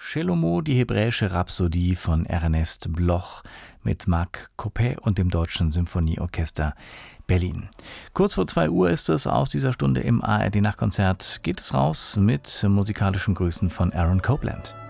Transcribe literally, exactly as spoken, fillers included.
Shelomo, die hebräische Rhapsodie von Ernest Bloch mit Marc Coppet und dem Deutschen Symphonieorchester Berlin. Kurz vor zwei Uhr ist es. Aus dieser Stunde im A R D-Nachtkonzert geht es raus mit musikalischen Grüßen von Aaron Copland.